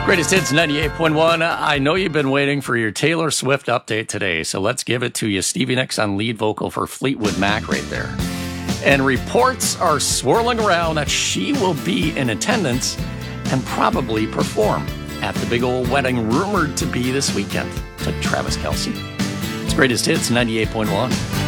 Greatest Hits 98.1. I know you've been waiting for your Taylor Swift update today, so let's give it to you. Stevie Nicks on lead vocal for Fleetwood Mac right there. And reports are swirling around that she will be in attendance and probably perform at the big old wedding rumored to be this weekend to Travis Kelce. It's Greatest Hits 98.1.